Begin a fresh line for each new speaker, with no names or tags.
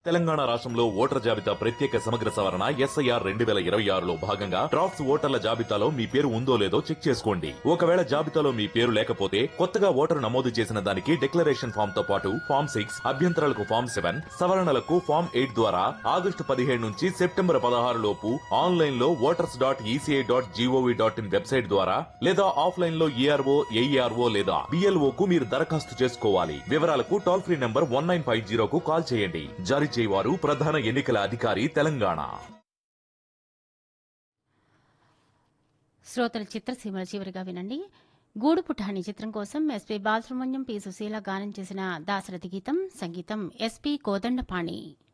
తెలంగాణ రాష్ట్రంలో ఓటర్ జాబితా ప్రత్యేక సమగ్ర సవరణ ఎస్ఐఆర్ 2026లో భాగంగా డ్రాఫ్ట్స్ ఓటర్ల జాబితాలో మీ పేరు ఉందో లేదో చెక్ చేసుకోండి. ఒకవేళ జాబితాలో మీ పేరు లేకపోతే కొత్తగా ఓటరు నమోదు చేసిన దానికి డిక్లరేషన్ ఫామ్ తో పాటు ఫామ్ 6, అభ్యంతరాలకు ఫామ్ 7, సవరణలకు ఫామ్ 8 ద్వారా ఆగస్టు 17 నుంచి సెప్టెంబర్ 16 లోపు ఆన్లైన్ లో voters.eca.gov.in వెబ్సైట్ ద్వారా లేదా ఆఫ్లైన్ లో ఈఆర్ఓ, ఏఈఆర్ఓ లేదా బిఎల్ఓ కు మీరు దరఖాస్తు చేసుకోవాలి. వివరాలకు టోల్ ఫ్రీ నంబర్ 1950 కు కాల్ చేయండి. జారీ చేయవారు ప్రధాన ఎన్నికల అధికారి తెలంగాణ.
శ్రోతల చిత్రసీమల చివరిగా వినండి. గూడు పుఠాని చిత్రం కోసం ఎస్పీ బాలసుబ్రహ్మణ్యం, పి సుశీల గానం చేసిన దాశరథి గీతం, సంగీతం ఎస్పీ కోదండపాణి.